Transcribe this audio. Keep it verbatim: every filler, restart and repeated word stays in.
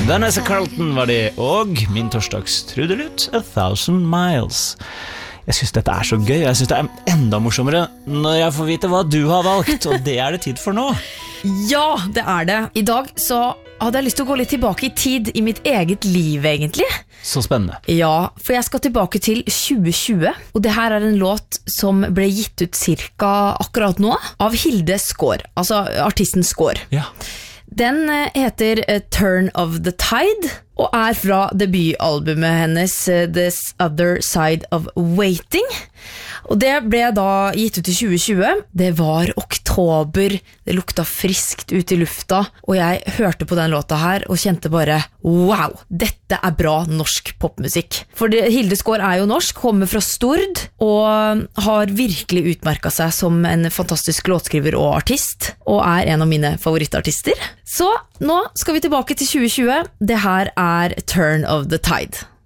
Vanessa Carlton var det, og min torsdags trudelutt, A Thousand Miles. Jeg synes dette er så gøy, jeg synes det er enda morsommere når jeg får vite hva du har valgt, og det er det tid for nå. Ja, det er det. I dag så hadde jeg lyst til å gå litt tilbake i tid i mitt eget liv, egentlig. Så spennende. Ja, for jeg skal tilbake til tjue tjue, og det her er en låt som ble gitt ut cirka akkurat nå, av Hilde Skår, altså artisten Skår. Ja. Den heter Turn of the Tide, og er fra debutalbumet hennes This Other Side of Waiting. Og det ble da gitt ut i tjue tjue. Det var oktober, det lukta friskt ut i lufta, og jeg hørte på den låta her og kjente bare, wow, dette er bra norsk popmusikk. For det, Hilde Skår er jo norsk, kommer fra Stord, og har virkelig utmerket seg som en fantastisk låtskriver og artist, og er en av mine favorittartister. Så nå skal vi tilbake til tjue tjue. Det her er Turn of the Tide.